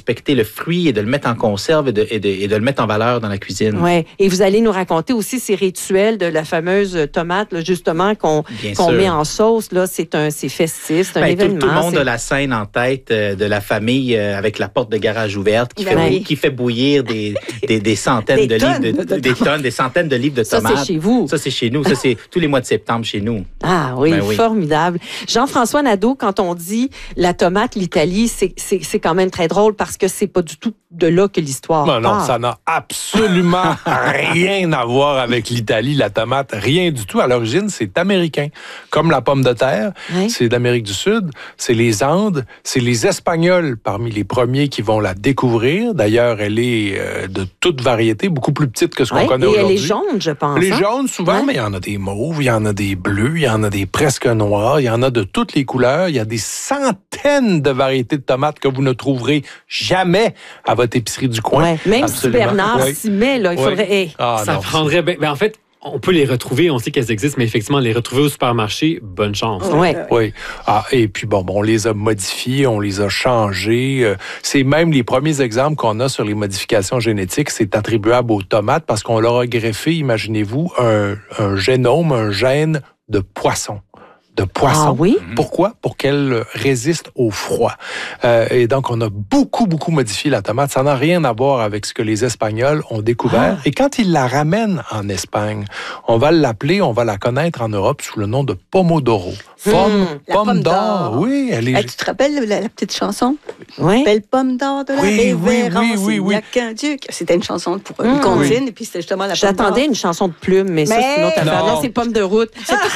respecter le fruit et de le mettre en conserve et de le mettre en valeur dans la cuisine. Oui. Et vous allez nous raconter aussi ces rituels de la fameuse tomate, là, justement, qu'on met en sauce. Là, c'est festif, c'est un événement. Tout le monde a la scène en tête de la famille avec la porte de garage ouverte qui fait bouillir des centaines de livres, des tonnes, des centaines de livres de tomates. Ça, c'est chez vous. Ça, c'est chez nous. Ça, c'est tous les mois de septembre chez nous. Ah oui, formidable. Jean-François Nadeau, quand on dit la tomate, l'Italie, c'est quand même très drôle parce que c'est pas du tout de là que l'histoire part. Non, ça n'a absolument rien à voir avec l'Italie, la tomate, rien du tout. À l'origine, c'est américain. Comme la pomme de terre, c'est d'Amérique du Sud, c'est les Andes, c'est les Espagnols parmi les premiers qui vont la découvrir. D'ailleurs, elle est de toute variété, beaucoup plus petite que ce qu'on connaît aujourd'hui. Et elle est jaune, je pense. Les jaunes, souvent, mais il y en a des mauves, il y en a des bleus, il y en a des presque noirs, il y en a de toutes les couleurs. Il y a des centaines de variétés de tomates que vous ne trouverez jamais à votre épicerie du coin. Même si Bernard s'y met, là, il faudrait... ça prendrait... Ben, en fait, on peut les retrouver, on sait qu'elles existent, mais effectivement, les retrouver au supermarché, bonne chance. Oui. Et puis, on les a modifiés, on les a changés. C'est même les premiers exemples qu'on a sur les modifications génétiques, c'est attribuable aux tomates parce qu'on leur a greffé, imaginez-vous, un génome, un gène de poisson. Ah oui? Pourquoi? Pour qu'elle résiste au froid. Et donc, on a beaucoup modifié la tomate. Ça n'a rien à voir avec ce que les Espagnols ont découvert. Et quand ils la ramènent en Espagne, on va la connaître en Europe sous le nom de pomodoro. Pomme d'or. Oui, elle est... Tu te rappelles la petite chanson? Oui. Belle pomme d'or de la révérence. Oui. Il n'y a qu'un Dieu. C'était une chanson pour une comptine, et puis c'était justement la pomme d'or. J'attendais une chanson de plume, mais ça, c'est une autre affaire. Non, c'est pomme de route.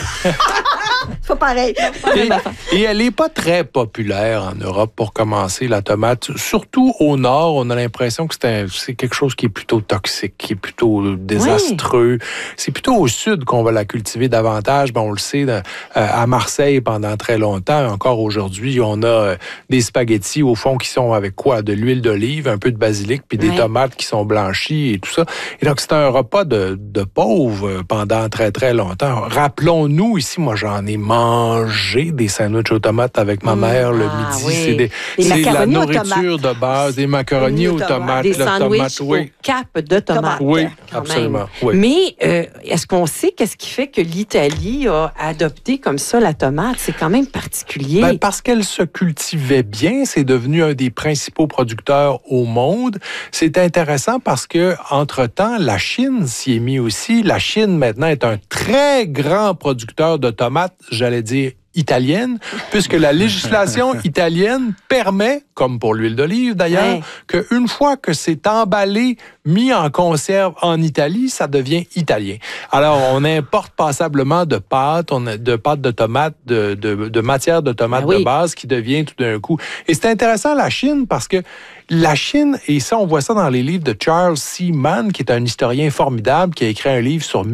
C'est pas pareil. Et elle n'est pas très populaire en Europe pour commencer, la tomate. Surtout au nord, on a l'impression que c'est quelque chose qui est plutôt toxique, qui est plutôt désastreux. C'est plutôt au sud qu'on va la cultiver davantage. On le sait, à Marseille, pendant très longtemps, encore aujourd'hui, on a des spaghettis au fond qui sont avec quoi? De l'huile d'olive, un peu de basilic, puis des tomates qui sont blanchies et tout ça. Et donc, c'est un repas de pauvres pendant très, très longtemps. Rappelons-nous, ici, moi, j'en ai mangé des sandwichs aux tomates avec ma mère le midi. C'est la nourriture de base, des macaronis aux tomates. Des sandwichs aux capes de tomates. Oui, absolument. Oui. Mais est-ce qu'on sait qu'est-ce qui fait que l'Italie a adopté comme ça la tomate? C'est quand même particulier. Parce qu'elle se cultivait bien. C'est devenu un des principaux producteurs au monde. C'est intéressant parce que, entre-temps, la Chine s'y est mise aussi. La Chine, maintenant, est un très grand producteur de tomates, j'allais dire italienne, puisque la législation italienne permet, comme pour l'huile d'olive d'ailleurs, qu'une fois que c'est emballé, mis en conserve en Italie, ça devient italien. Alors, on importe passablement de pâtes de tomates, de matière de tomates de base qui devient tout d'un coup. Et c'est intéressant, la Chine, parce que la Chine, et ça, on voit ça dans les livres de Charles C. Mann, qui est un historien formidable, qui a écrit un livre sur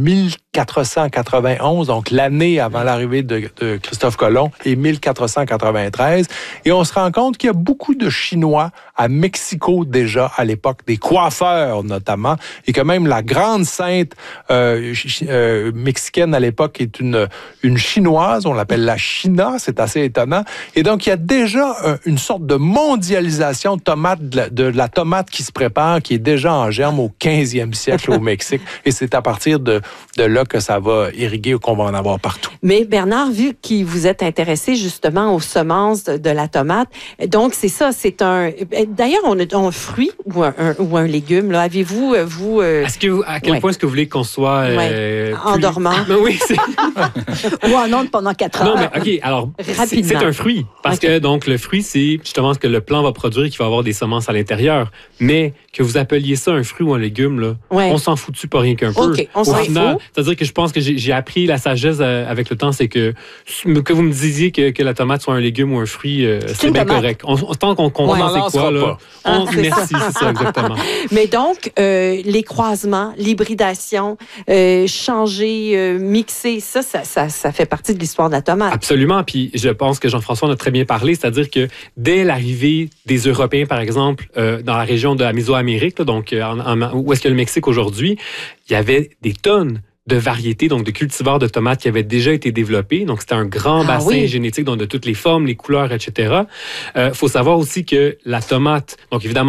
1491, donc l'année avant l'arrivée de Christophe Colomb, et 1493. Et on se rend compte qu'il y a beaucoup de Chinois à Mexico déjà à l'époque, des coiffeurs notamment, et que même la grande sainte mexicaine à l'époque est une Chinoise, on l'appelle la China, c'est assez étonnant. Et donc, il y a déjà une sorte de mondialisation de la tomate qui se prépare, qui est déjà en germe au 15e siècle au Mexique. Et c'est à partir de là que ça va irriguer ou qu'on va en avoir partout. Mais Bernard, vu que vous êtes intéressé justement aux semences de la tomate, donc c'est ça, c'est un... D'ailleurs, on a un fruit ou un légume, là. Avez-vous, vous... À quel point est-ce que vous voulez qu'on soit... en dormant. Oui, c'est... Ou en onde pendant 4 heures. Non, mais OK, alors, c'est un fruit. Parce que, donc, le fruit, c'est justement ce que le plant va produire et qui va avoir des semences à l'intérieur. Mais que vous appeliez ça un fruit ou un légume, là, on s'en fout-tu pas rien qu'un peu. OK, on s'en fout. C'est-à-dire que je pense que j'ai appris la sagesse avec le temps, c'est que vous me disiez que la tomate soit un légume ou un fruit, c'est bien correct. Tant qu'on comprend c'est quoi, là. Merci, c'est ça, exactement. Mais donc, les croisements, l'hybridation, changer, mixer, ça fait partie de l'histoire de la tomate. Absolument. Puis je pense que Jean-François en a très bien parlé, c'est-à-dire que dès l'arrivée des Européens, par exemple, dans la région de la Mésoamérique, là, donc où est-ce qu'il y a le Mexique aujourd'hui, il y avait des tonnes de variétés, donc de cultivars de tomates qui avaient déjà été développés. Donc, c'était un grand bassin génétique, donc de toutes les formes, les couleurs, etc. Faut savoir aussi que la tomate, donc évidemment,